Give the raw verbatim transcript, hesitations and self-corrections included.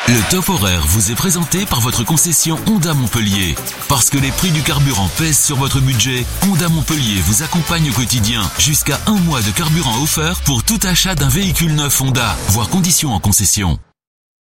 Le top horaire vous est présenté par votre concession Honda Montpellier. Parce que les prix du carburant pèsent sur votre budget, Honda Montpellier vous accompagne au quotidien. Jusqu'à un mois de carburant offert pour tout achat d'un véhicule neuf Honda, voire conditions en concession.